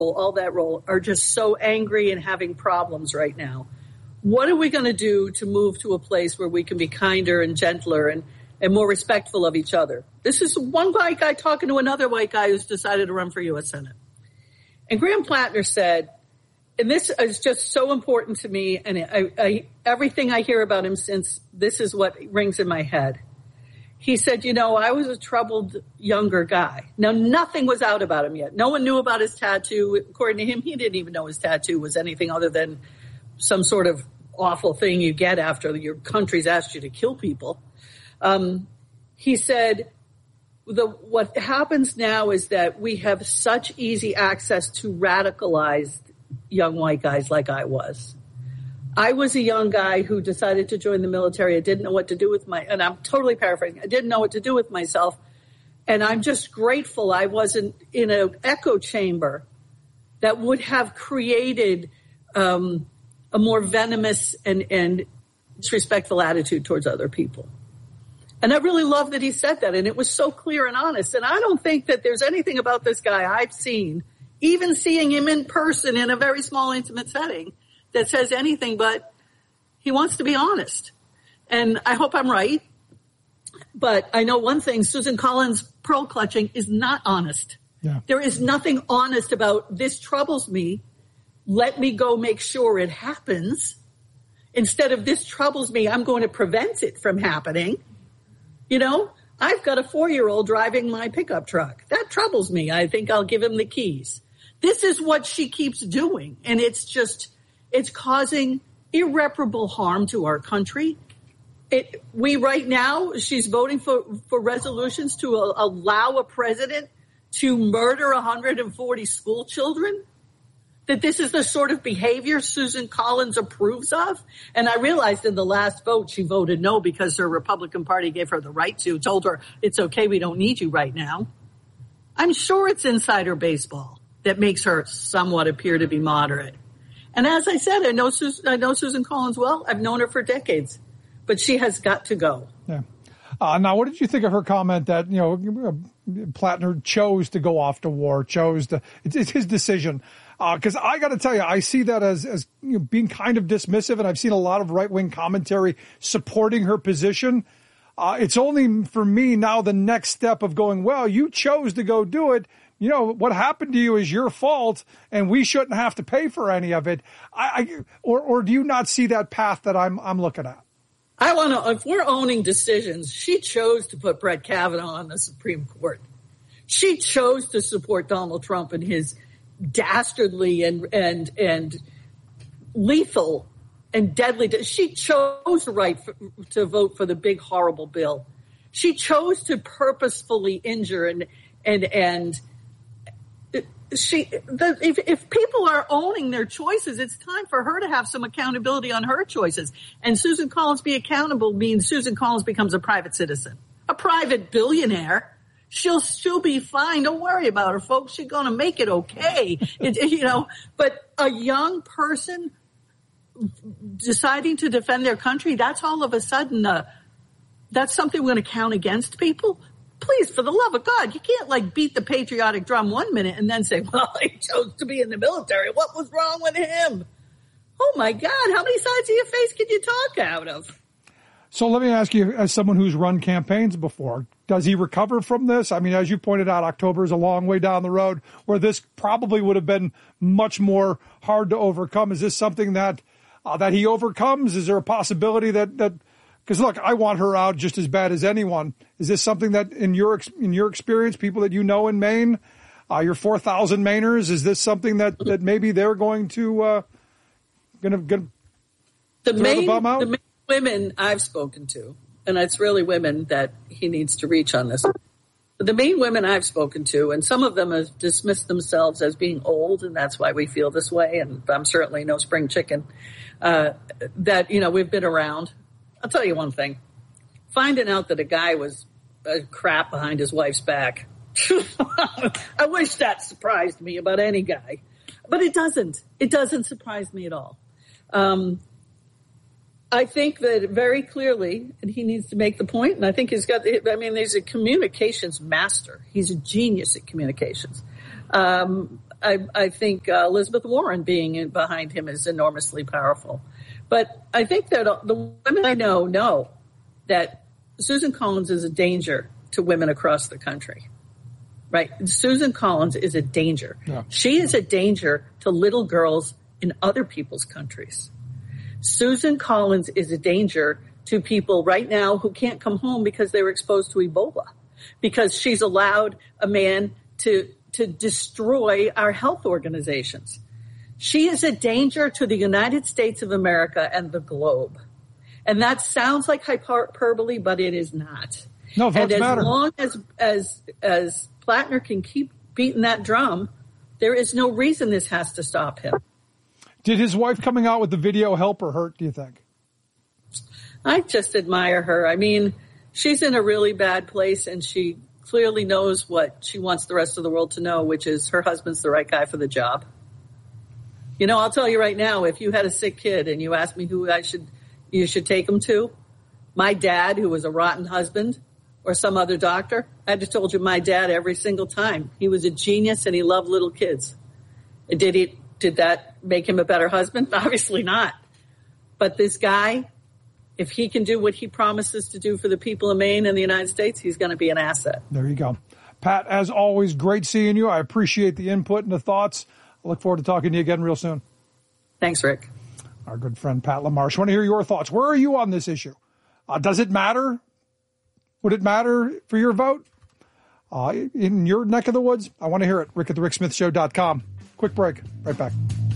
all that role, are just so angry and having problems right now. What are we going to do to move to a place where we can be kinder and gentler and more respectful of each other? This is one white guy talking to another white guy who's decided to run for U.S. Senate. And Graham Plattner said, and this is just so important to me, and everything I hear about him since, this is what rings in my head. He said, I was a troubled younger guy. Now, nothing was out about him yet. No one knew about his tattoo. According to him, he didn't even know his tattoo was anything other than some sort of awful thing you get after your country's asked you to kill people. He said, what happens now is that we have such easy access to radicalized young white guys like I was. I was a young guy who decided to join the military. I didn't know what to do with and I'm totally paraphrasing, I didn't know what to do with myself. And I'm just grateful I wasn't in an echo chamber that would have created a more venomous and disrespectful attitude towards other people. And I really love that he said that, and it was so clear and honest. And I don't think that there's anything about this guy I've seen, even seeing him in person in a very small, intimate setting, that says anything but he wants to be honest. And I hope I'm right. But I know one thing, Susan Collins' pearl clutching is not honest. Yeah. There is nothing honest about this troubles me. Let me go make sure it happens. Instead of this troubles me, I'm going to prevent it from happening. I've got a 4-year-old driving my pickup truck. That troubles me. I think I'll give him the keys. This is what she keeps doing. And it's causing irreparable harm to our country. Right now, she's voting for resolutions to allow a president to murder 140 school children. That this is the sort of behavior Susan Collins approves of. And I realized in the last vote she voted no because her Republican Party gave her the right to, told her, it's okay, we don't need you right now. I'm sure it's insider baseball that makes her somewhat appear to be moderate. And as I said, I know Susan Collins well. I've known her for decades. But she has got to go. Yeah. Now, what did you think of her comment that, Plattner chose to go off to war, it's his decision? Because I got to tell you, I see that as being kind of dismissive, and I've seen a lot of right-wing commentary supporting her position. It's only for me now the next step of going, well, you chose to go do it. What happened to you is your fault, and we shouldn't have to pay for any of it. Or do you not see that path that I'm looking at? I want to, if we're owning decisions, she chose to put Brett Kavanaugh on the Supreme Court. She chose to support Donald Trump and his dastardly and lethal and deadly. She chose to vote for the big, horrible bill. She chose to purposefully injure if people are owning their choices, it's time for her to have some accountability on her choices. And Susan Collins be accountable means Susan Collins becomes a private citizen, a private billionaire. She'll be fine. Don't worry about her, folks. She's going to make it okay. But a young person deciding to defend their country, that's all of a sudden, that's something we're going to count against people. Please, for the love of God, you can't beat the patriotic drum 1 minute and then say, well, he chose to be in the military. What was wrong with him? Oh my God, how many sides of your face can you talk out of? So let me ask you, as someone who's run campaigns before, does he recover from this? I mean, as you pointed out, October is a long way down the road where this probably would have been much more hard to overcome. Is this something that he overcomes? Is there a possibility that because look, I want her out just as bad as anyone. Is this something that in your experience, people that you know in Maine, your 4,000 Mainers, is this something that maybe they're going to throw the bum out? The Maine women I've spoken to, and it's really women that he needs to reach on this. But the Maine women I've spoken to, and some of them have dismissed themselves as being old, and that's why we feel this way. And I'm certainly no spring chicken. That we've been around. I'll tell you one thing. Finding out that a guy was a crap behind his wife's back. I wish that surprised me about any guy. But it doesn't. It doesn't surprise me at all. I think that very clearly, and he needs to make the point, and I think he's he's a communications master. He's a genius at communications. I think Elizabeth Warren being behind him is enormously powerful. But I think that the women I know that Susan Collins is a danger to women across the country. Right? Susan Collins is a danger. Yeah. She is a danger to little girls in other people's countries. Susan Collins is a danger to people right now who can't come home because they were exposed to Ebola, because she's allowed a man to destroy our health organizations. She is a danger to the United States of America and the globe. And that sounds like hyperbole, but it is not. No, votes matter. As long as Plattner can keep beating that drum, there is no reason this has to stop him. Did his wife coming out with the video help or hurt, do you think? I just admire her. I mean, she's in a really bad place, and she clearly knows what she wants the rest of the world to know, which is her husband's the right guy for the job. You know, I'll tell you right now, if you had a sick kid and you asked me who you should take him to, my dad, who was a rotten husband, or some other doctor, I'd have told you my dad every single time. He was a genius and he loved little kids. Did that make him a better husband? Obviously not. But this guy, if he can do what he promises to do for the people of Maine and the United States, he's going to be an asset. There you go. Pat, as always, great seeing you. I appreciate the input and the thoughts. I look forward to talking to you again real soon. Thanks, Rick. Our good friend Pat LaMarche. I want to hear your thoughts. Where are you on this issue? Does it matter? Would it matter for your vote? In your neck of the woods? I want to hear it. Rick at thericksmithshow.com. Quick break. Right back.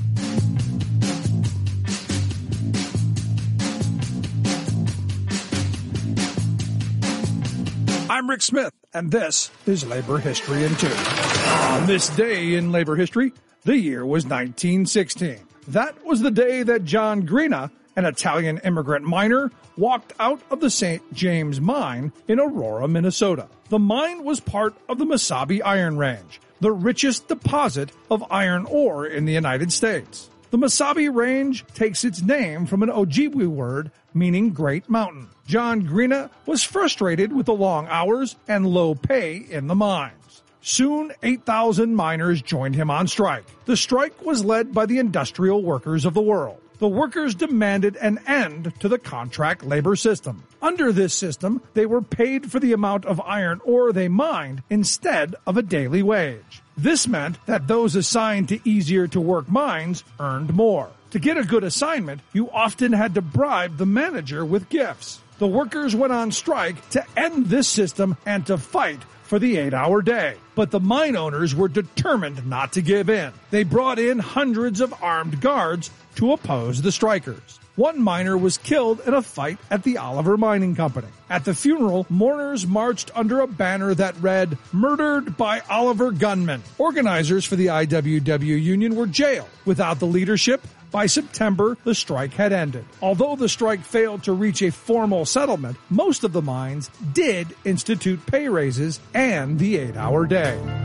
I'm Rick Smith, and this is Labor History in 2. On this day in labor history, the year was 1916. That was the day that John Greena, an Italian immigrant miner, walked out of the St. James Mine in Aurora, Minnesota. The mine was part of the Mesabi Iron Range, the richest deposit of iron ore in the United States. The Mesabi Range takes its name from an Ojibwe word meaning Great Mountain. John Greena was frustrated with the long hours and low pay in the mines. Soon, 8,000 miners joined him on strike. The strike was led by the industrial workers of the world. The workers demanded an end to the contract labor system. Under this system, they were paid for the amount of iron ore they mined instead of a daily wage. This meant that those assigned to easier-to-work mines earned more. To get a good assignment, you often had to bribe the manager with gifts. The workers went on strike to end this system and to fight for the 8-hour day. But the mine owners were determined not to give in. They brought in hundreds of armed guards to oppose the strikers. One miner was killed in a fight at the Oliver Mining Company. At the funeral, mourners marched under a banner that read, "Murdered by Oliver Gunmen." Organizers for the IWW union were jailed. Without the leadership, by September, the strike had ended. Although the strike failed to reach a formal settlement, most of the mines did institute pay raises and the 8-hour day.